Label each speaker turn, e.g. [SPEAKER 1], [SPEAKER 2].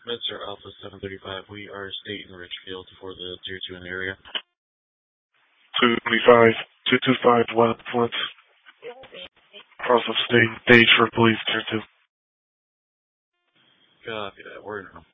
[SPEAKER 1] Mr. Alpha 735, we are state in Richfield for the Tier 2 in the area.
[SPEAKER 2] 225, 225, what's cross of stage for police Tier 2.
[SPEAKER 1] Copy that, we're in room.